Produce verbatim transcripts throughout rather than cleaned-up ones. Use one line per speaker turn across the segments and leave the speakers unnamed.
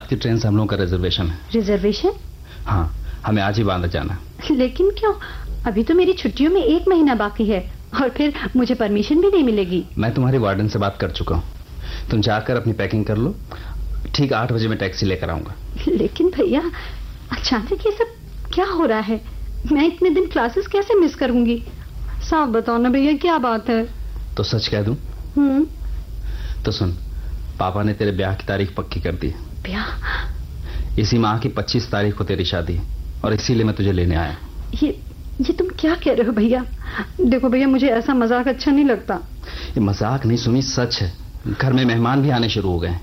रात की ट्रेन से हम लोगों का रिजर्वेशन है।
रिजर्वेशन?
हाँ, हमें आज ही बांद्रा जाना।
लेकिन क्यों? अभी तो मेरी छुट्टियों में एक महीना बाकी है और फिर मुझे परमिशन भी नहीं मिलेगी।
मैं तुम्हारी वार्डन से बात कर चुका हूँ, तुम जाकर अपनी पैकिंग कर लो, ठीक आठ बजे मैं टैक्सी लेकर आऊंगा।
लेकिन भैया अचानक ये सब क्या हो रहा है? मैं इतने दिन क्लासेस कैसे मिस करूंगी? साफ बताओ ना भैया, क्या बात है?
तो सच कह दूं?
हम्म।
तो सुन, पापा ने तेरे ब्याह की तारीख पक्की कर दी।
ब्याह?
इसी माह की पच्चीस तारीख को तेरी शादी, और इसीलिए मैं तुझे लेने आया।
ये ये तुम क्या कह रहे हो भैया? देखो भैया, मुझे ऐसा मजाक अच्छा नहीं लगता।
ये मजाक नहीं सुमी, सच है। घर में मेहमान भी आने शुरू हो गए।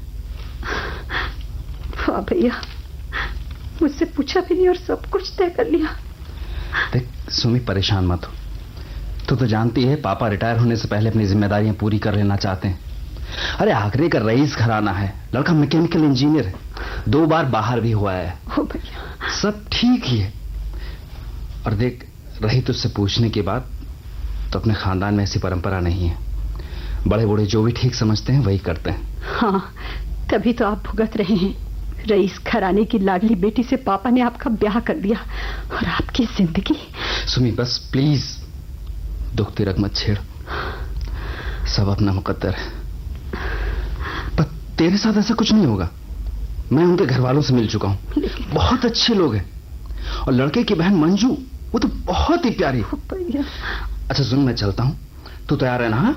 वाह भैया, मुझसे पूछा भी नहीं और सब कुछ तय कर लिया।
देख सुमी, परेशान मत हो। तू तो जानती है पापा रिटायर होने से पहले अपनी जिम्मेदारियां पूरी कर लेना चाहते हैं। अरे आगरे का रईस घराना है, लड़का मैकेनिकल इंजीनियर है, दो बार बाहर भी हुआ है।
ओ भैया,
सब ठीक ही है। और देख, रही तुझसे पूछने की बात, तो अपने खानदान में ऐसी परंपरा नहीं है। बड़े बूढ़े जो भी ठीक समझते हैं वही करते हैं।
हाँ, तभी तो आप भुगत रहे हैं। रईस घराने की लाडली बेटी से पापा ने आपका ब्याह कर दिया और आपकी जिंदगी।
सुमी बस प्लीज, दुख तिरक मत छेड़, सब अपना मुकद्दर है। पर तेरे साथ ऐसा कुछ नहीं होगा। मैं उनके घर वालों से मिल चुका हूं, बहुत अच्छे लोग हैं। और लड़के की बहन मंजू, वो तो बहुत ही प्यारी। अच्छा सुन, मैं चलता हूं, तू तैयार है ना? हाँ,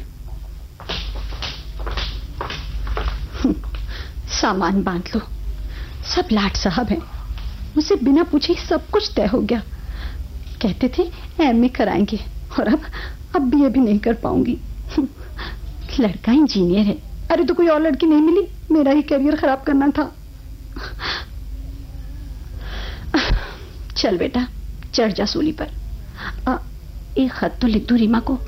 सामान बांध लो, सब लाट साहब हैं। मुझसे बिना पूछे सब कुछ तय हो गया। कहते थे एमए कराएंगे और अब अब भी ये भी नहीं कर पाऊंगी। लड़का इंजीनियर है। अरे तो कोई और लड़की नहीं मिली, मेरा ही करियर खराब करना था। चल बेटा, चढ़ जा सूली पर। आ, एक खत तो लिख दो रीमा को।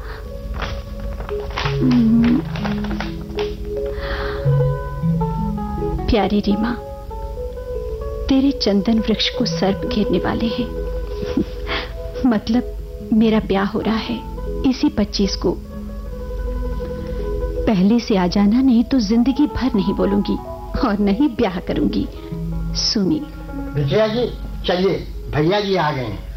प्यारी रीमा, तेरे चंदन वृक्ष को सर्प घेरने वाले हैं। मतलब मेरा ब्याह हो रहा है इसी पच्चीस को। पहले से आ जाना, नहीं तो जिंदगी भर नहीं बोलूंगी और नहीं ब्याह करूंगी। सुनी।
विजया जी चलिए, भैया जी आ गए हैं।